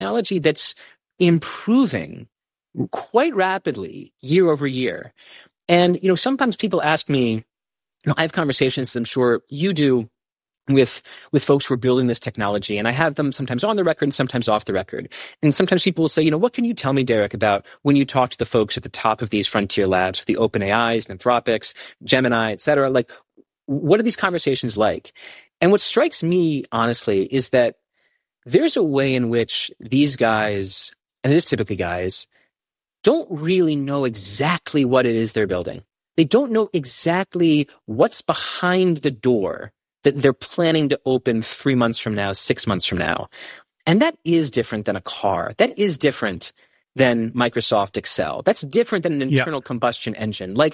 technology that's improving quite rapidly year over year. And, sometimes people ask me, I have conversations, I'm sure you do, with folks who are building this technology, and I have them sometimes on the record and sometimes off the record. And sometimes people will say, what can you tell me, Derek, about when you talk to the folks at the top of these frontier labs, the OpenAIs, Anthropics, Gemini, et cetera? Like, what are these conversations like? And what strikes me, honestly, is that there's a way in which these guys, and it is typically guys, don't really know exactly what it is they're building. They don't know exactly what's behind the door that they're planning to open 3 months from now, 6 months from now. And that is different than a car. That is different than Microsoft Excel. That's different than an internal combustion engine. Like,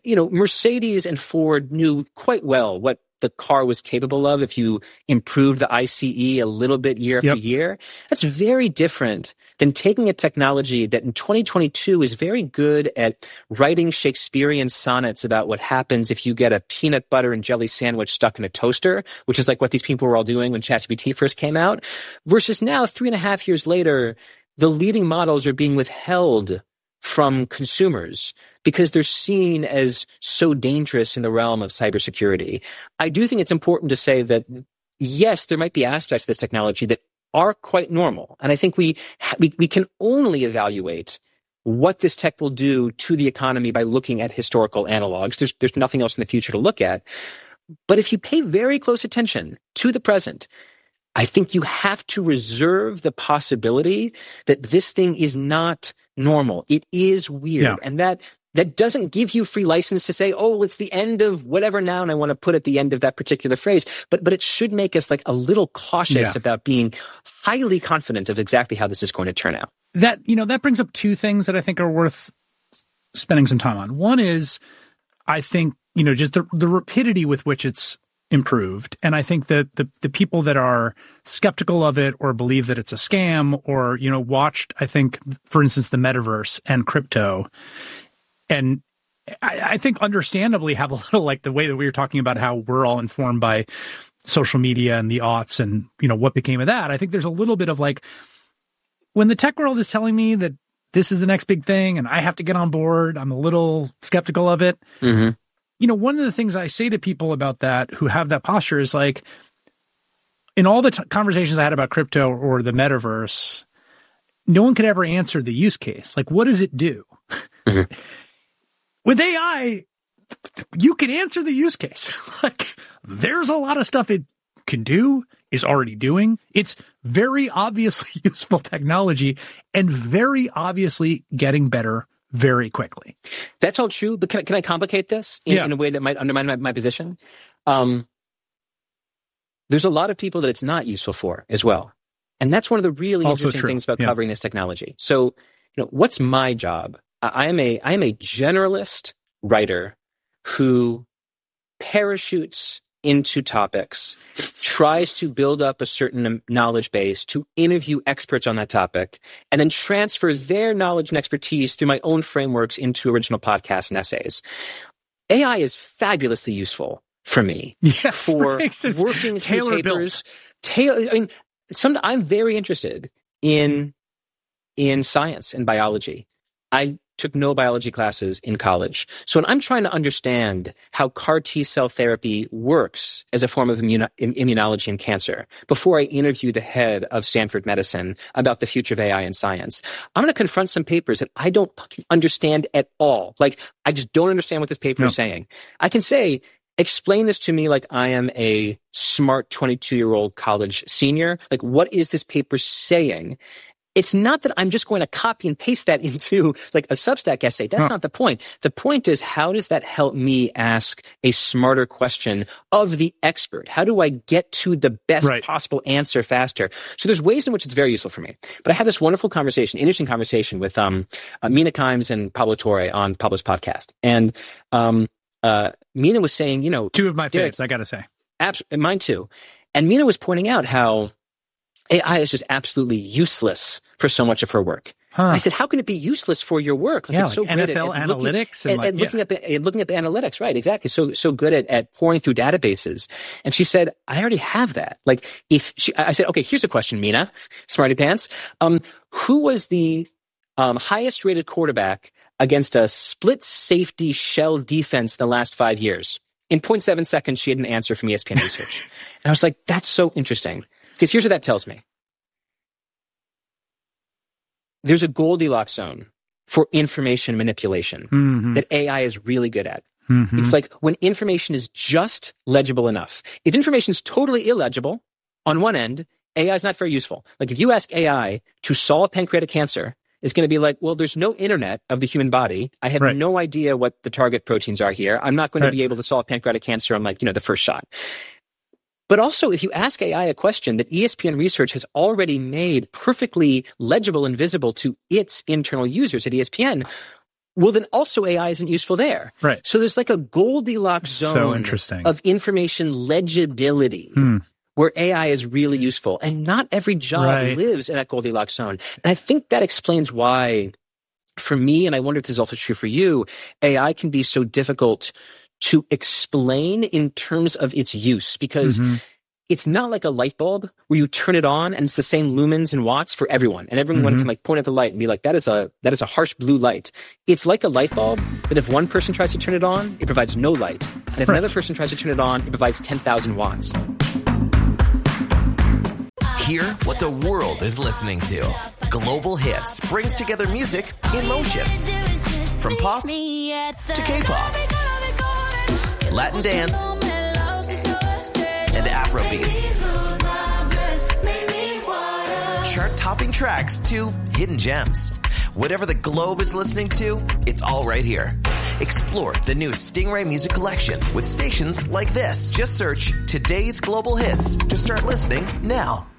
Mercedes and Ford knew quite well what the car was capable of if you improved the ICE a little bit year after year. That's very different than taking a technology that in 2022 is very good at writing Shakespearean sonnets about what happens if you get a peanut butter and jelly sandwich stuck in a toaster, which is like what these people were all doing when ChatGPT first came out, versus now, 3.5 years later, the leading models are being withheld from consumers because they're seen as so dangerous in the realm of cybersecurity. I do think it's important to say that, yes, there might be aspects of this technology that are quite normal. And I think we can only evaluate what this tech will do to the economy by looking at historical analogs. There's nothing else in the future to look at. But if you pay very close attention to the present, I think you have to reserve the possibility that this thing is not normal. It is weird. Yeah. And that doesn't give you free license to say, oh, it's the end of whatever noun I want to put at the end of that particular phrase. But it should make us like a little cautious about being highly confident of exactly how this is going to turn out. That brings up two things that I think are worth spending some time on. One is, I think, just the rapidity with which it's improved. And I think that the people that are skeptical of it or believe that it's a scam or, watched, I think, for instance, the metaverse and crypto, and I think understandably have a little like the way that we were talking about how we're all informed by social media and the aughts and, what became of that. I think there's a little bit of like, when the tech world is telling me that this is the next big thing and I have to get on board, I'm a little skeptical of it. Mm-hmm. One of the things I say to people about that who have that posture is like, in all the conversations I had about crypto or the metaverse, no one could ever answer the use case. Like, what does it do? Mm-hmm. With AI, you can answer the use case. Like, there's a lot of stuff it can do, is already doing. It's very obviously useful technology and very obviously getting better very quickly. That's all true, but can I complicate this in a way that might undermine my position? There's a lot of people that it's not useful for as well. And that's one of the really interesting things about covering this technology. So, what's my job? I am a generalist writer who parachutes into topics, tries to build up a certain knowledge base, to interview experts on that topic, and then transfer their knowledge and expertise through my own frameworks into original podcasts and essays. AI is fabulously useful for me for working through papers. I'm very interested in science and biology. I took no biology classes in college. So when I'm trying to understand how CAR T-cell therapy works as a form of immunology in cancer, before I interview the head of Stanford Medicine about the future of AI and science, I'm going to confront some papers that I don't understand at all. Like, I just don't understand what this paper is saying. I can say, explain this to me like I am a smart 22-year-old college senior. Like, what is this paper saying? It's not that I'm just going to copy and paste that into like a Substack essay. That's not the point. The point is, how does that help me ask a smarter question of the expert? How do I get to the best possible answer faster? So there's ways in which it's very useful for me. But I had this wonderful conversation, interesting conversation with Mina Kimes and Pablo Torre on Pablo's podcast. And Mina was saying, two of my faves, I got to say. Mine too. And Mina was pointing out how AI is just absolutely useless for so much of her work. I said, how can it be useless for your work? Like, it's so like good NFL at analytics looking up analytics, right? Exactly. So good at pouring through databases. And she said, I already have that. Like, I said, okay, here's a question, Mina, smarty pants. Who was the highest rated quarterback against a split safety shell defense in the last 5 years? In 0.7 seconds, she had an answer from ESPN Research. And I was like, that's so interesting. Because here's what that tells me. There's a Goldilocks zone for information manipulation that AI is really good at. It's like when information is just legible enough. If information is totally illegible on one end, AI is not very useful. Like if you ask AI to solve pancreatic cancer, it's going to be like, well, there's no internet of the human body. I have no idea what the target proteins are here. I'm not going to be able to solve pancreatic cancer on the first shot. But also, if you ask AI a question that ESPN Research has already made perfectly legible and visible to its internal users at ESPN, well, then also AI isn't useful there. Right. So there's like a Goldilocks zone of information legibility where AI is really useful. And not every job lives in that Goldilocks zone. And I think that explains why, for me, and I wonder if this is also true for you, AI can be so difficult to explain in terms of its use, because it's not like a light bulb where you turn it on and it's the same lumens and watts for everyone, and everyone can like point at the light and be like, that is a harsh blue light. It's like a light bulb that if one person tries to turn it on, it provides no light, and if another person tries to turn it on, it provides 10,000 watts. Hear what the world is listening to. Global Hits brings together music in motion, from pop to K-pop, Latin dance, and Afro beats. Chart-topping tracks to hidden gems. Whatever the globe is listening to, it's all right here. Explore the new Stingray Music Collection with stations like this. Just search Today's Global Hits to start listening now.